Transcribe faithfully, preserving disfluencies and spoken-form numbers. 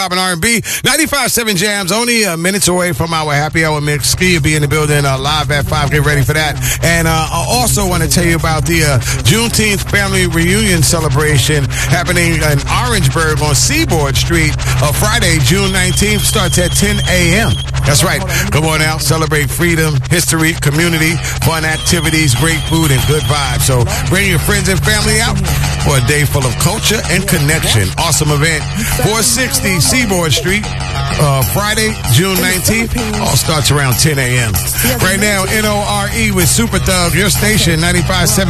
And R and B. ninety-five point seven Jams, only uh, minutes away from our happy hour mix. Ski will be in the building uh, live at five. Get ready for that. And uh, I also want to tell you about the uh, Juneteenth family reunion celebration happening in Orangeburg on Seaboard Street. Uh, Friday, June nineteenth, starts at ten a.m. That's right. Come on out, celebrate freedom, history, community, fun activities, great food, and good vibes. So bring your friends and family out for a day full of culture and connection. Awesome event. four sixty Seaboard Street, uh, Friday, June nineteenth. All starts around ten a.m. Right now, N O R E with Super Thug, your station, ninety-five point seven.